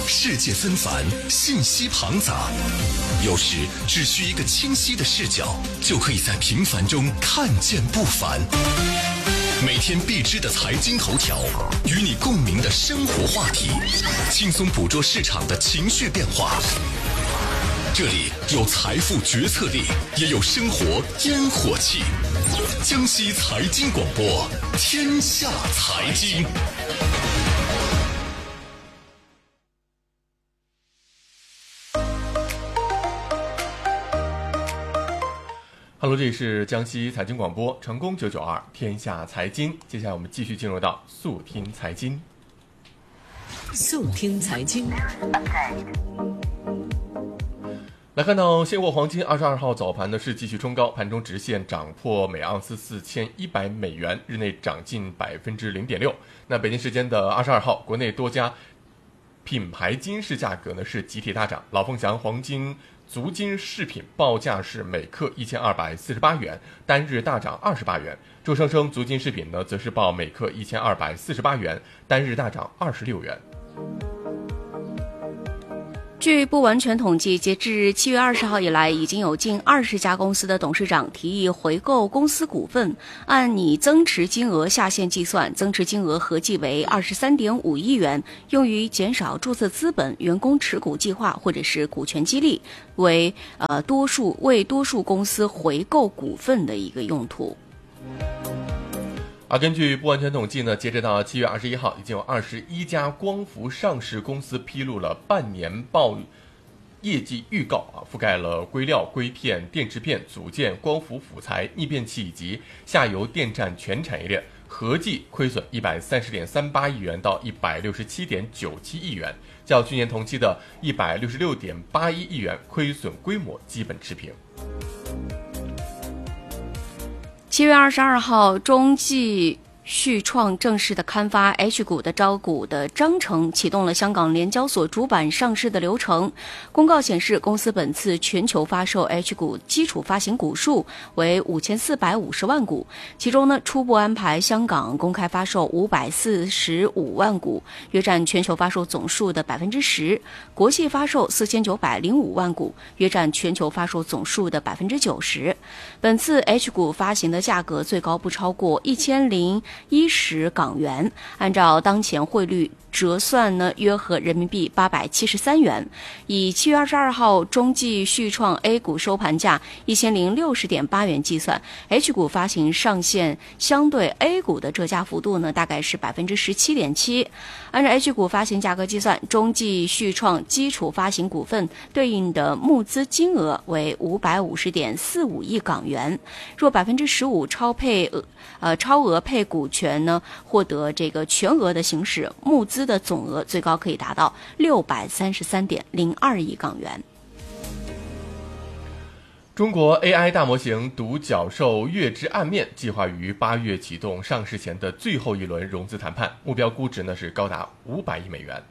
世界纷繁，信息庞杂，有时只需一个清晰的视角，就可以在平凡中看见不凡。每天必知的财经头条，与你共鸣的生活话题，轻松捕捉市场的情绪变化。这里有财富决策力，也有生活烟火气。江西财经广播，天下财经。 Hello， 这里是江西财经广播，成功992天下财经。接下来我们继续进入到速听财经。 速听财经。 来看到现货黄金22号早盘呢是继续冲高，盘中直线涨破每盎司4100美元，日内涨近0.6%。那北京时间的22号，国内多家品牌金饰价格呢是集体大涨，老凤祥黄金足金饰品报价是每克1248元，单日大涨28元。周生生足金饰品呢则是报每克1248元，单日大涨26元。 据不完全统计，截至7月20号以来，已经有近20家公司的董事长提议回购公司股份，按拟增持金额下限计算，增持金额合计为23.5亿元，用于减少注册资本、员工持股计划或者是股权激励，为多数公司回购股份的一个用途。 根据不完全统计呢，截止到7月21号，已经有21家光伏上市公司披露了半年报业绩预告覆盖了硅料、硅片、电池片、组件、光伏辅材、逆变器以及下游电站全产业链，合计亏损130.38亿元到167.97亿元，较去年同期的166.81亿元亏损规模基本持平。 7月22号，中继续创正式的刊发 H 股的招股的章程，启动了香港联交所主板上市的流程。公告显示，公司本次全球发售 H 股基础发行股数为5450万股，其中呢，初步安排香港公开发售545万股，约占全球发售总数的10%；国际发售4905万股，约占全球发售总数的90%。本次 H 股发行的价格最高不超过1010港元，按照当前汇率折算呢，约合人民币873元。以7月22号中继续创 A 股收盘价1060.8元计算， H 股发行上限相对 A 股的折价幅度呢，大概是17.7%。按照 H 股发行价格计算，中继续创基础发行股份对应的募资金额为550.45亿港元。若15%超额配股权呢，获得这个全额的行使，募资的总额最高可以达到633.02亿港元。 中国 AI 大模型独角兽月之暗面计划于8月启动上市前的最后一轮融资谈判，目标估值呢是高达500亿美元。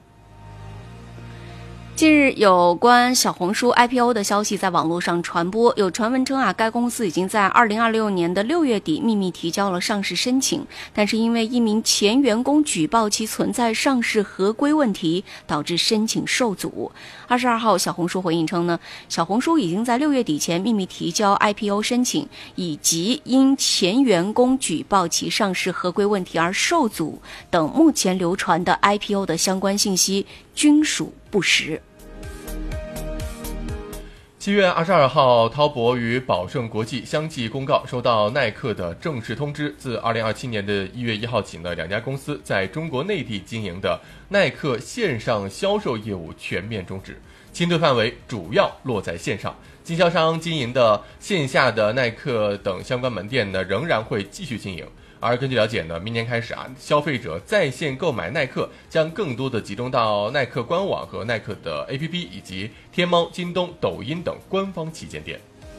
近日，有关小红书 IPO 的消息在网络上传播，有传闻称该公司已经在2026年的6月底秘密提交了上市申请，但是因为一名前员工举报其存在上市合规问题，导致申请受阻。22号，小红书回应称小红书已经在6月底前秘密提交 IPO 申请，以及因前员工举报其上市合规问题而受阻等目前流传的 IPO 的相关信息均属不实。 7月22号，滔博与宝盛国际相继公告收到耐克的正式通知，自2027年的1月1号起呢，两家公司在中国内地经营的耐克线上销售业务全面终止，侵退范围主要落在线上，经销商经营的线下的耐克等相关门店呢，仍然会继续经营。而根据了解呢，明年开始消费者在线购买耐克将更多的集中到耐克官网和耐克的 APP 以及天猫、京东、抖音等官方旗舰店。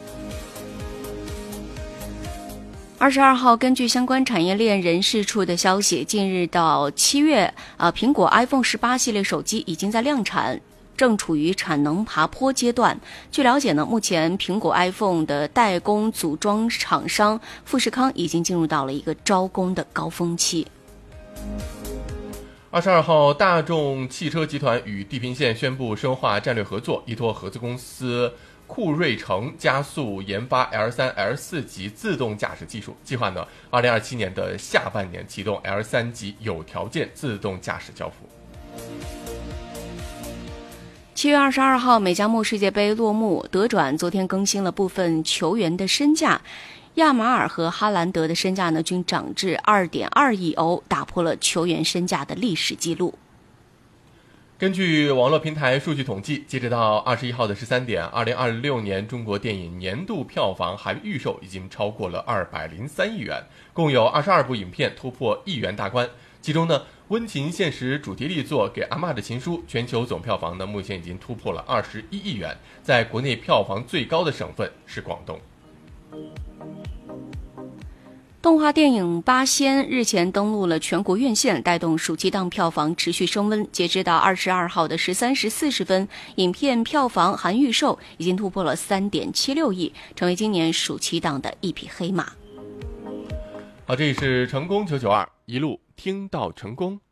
22号，根据相关产业链人士处的消息，近日到7月，苹果 iPhone 18系列手机已经在量产，正处于产能爬坡阶段。据了解呢，目前苹果 iPhone 的代工组装厂商富士康已经进入到了一个招工的高峰期。 22号，大众汽车集团与地平线宣布深化战略合作，依托合资公司酷睿城加速研发 L3、L4 级自动驾驶技术，计划呢2027年的下半年启动 L3 级有条件自动驾驶交付。 7月22号，美加墨世界杯落幕，德转昨天更新了部分球员的身价。亚马尔和哈兰德的身价呢均涨至2.2亿欧，打破了球员身价的历史记录。 根据网络平台数据统计，截止到21号的13点，2026年中国电影年度票房含预售已经超过了203亿元，共有22部影片突破1亿元大关。其中呢，温情现实主题力作《给阿嬷的情书》全球总票房呢目前已经突破了21亿元，在国内票房最高的省份是广东。 动画电影《八仙》日前登陆了全国院线，带动暑期档票房持续升温。截止到22号的13时40分，影片票房含预售已经突破了3.76亿，成为今年暑期档的一匹黑马。 好，这里是成功992，一路听到成功。